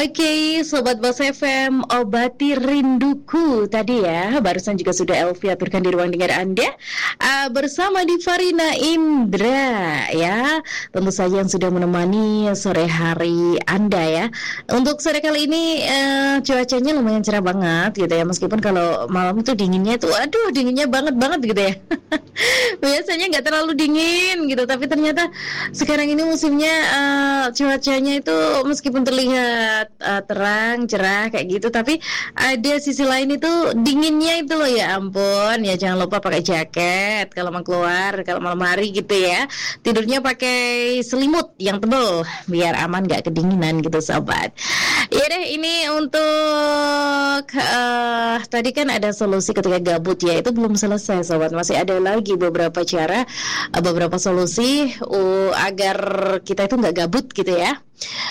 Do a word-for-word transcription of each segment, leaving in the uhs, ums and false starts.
Oke, Sobat Bos F M, obati rinduku tadi ya. Barusan juga sudah Elvi aturkan di ruang dengar Anda uh, bersama Divarina Indra ya. Tentu saja yang sudah menemani sore hari Anda ya. Untuk sore kali ini uh, cuacanya lumayan cerah banget gitu ya. Meskipun kalau malam itu dinginnya itu, aduh dinginnya banget-banget gitu ya. Biasanya nggak terlalu dingin gitu, tapi ternyata sekarang ini musimnya uh, cuacanya itu meskipun terlihat Uh, terang, cerah kayak gitu, tapi ada sisi lain itu dinginnya itu loh, ya ampun. Ya jangan lupa pakai jaket kalau mau keluar, kalau malam hari gitu ya. Tidurnya pakai selimut yang tebal biar aman gak kedinginan gitu sobat. Ya deh, ini untuk uh, tadi kan ada solusi ketika gabut ya, itu belum selesai sobat. Masih ada lagi beberapa cara, uh, beberapa solusi uh, agar kita itu gak gabut gitu ya.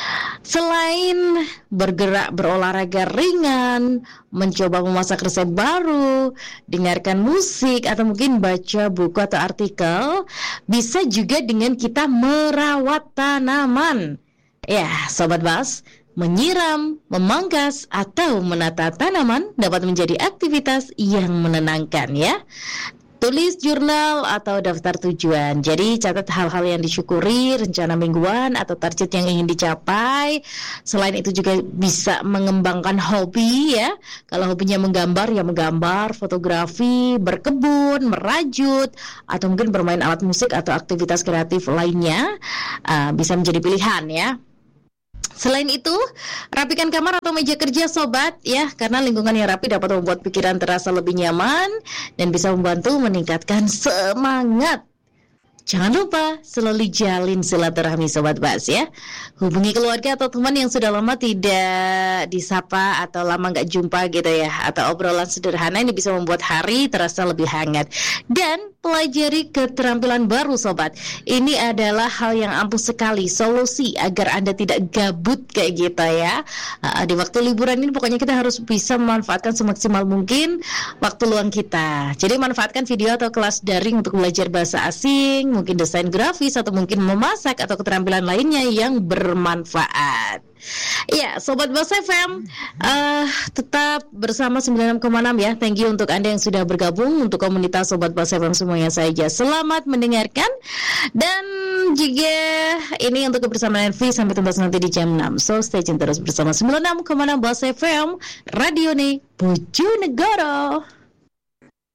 Selain bergerak berolahraga ringan, mencoba memasak resep baru, dengarkan musik, atau mungkin baca buku atau artikel, bisa juga dengan kita merawat tanaman. Ya, Sobat Bas, menyiram, memangkas, atau menata tanaman dapat menjadi aktivitas yang menenangkan ya. Tulis jurnal atau daftar tujuan. Jadi catat hal-hal yang disyukuri, rencana mingguan atau target yang ingin dicapai. Selain itu juga bisa mengembangkan hobi ya. Kalau hobinya menggambar ya menggambar, fotografi, berkebun, merajut, atau mungkin bermain alat musik atau aktivitas kreatif lainnya uh, bisa menjadi pilihan ya. Selain itu, rapikan kamar atau meja kerja sobat ya, karena lingkungan yang rapi dapat membuat pikiran terasa lebih nyaman dan bisa membantu meningkatkan semangat. Jangan lupa selalu jalin silaturahmi Sobat Bas ya. Hubungi keluarga atau teman yang sudah lama tidak disapa atau lama gak jumpa gitu ya. Atau obrolan sederhana ini bisa membuat hari terasa lebih hangat. Dan pelajari keterampilan baru Sobat. Ini adalah hal yang ampuh sekali, solusi agar Anda tidak gabut kayak gitu ya. Nah, di waktu liburan ini pokoknya kita harus bisa memanfaatkan semaksimal mungkin waktu luang kita. Jadi manfaatkan video atau kelas daring untuk belajar bahasa asing, mungkin desain grafis, atau mungkin memasak atau keterampilan lainnya yang bermanfaat. Ya, Sobat Bos F M, uh, tetap bersama sembilan puluh enam koma enam ya. Thank you untuk Anda yang sudah bergabung untuk komunitas Sobat Bos F M semuanya saja. Selamat mendengarkan. Dan juga ini untuk kebersamaan Elvi sampai tuntas nanti di jam enam. So stay tune terus bersama sembilan puluh enam koma enam Bos F M, Radio nih Bojonegoro.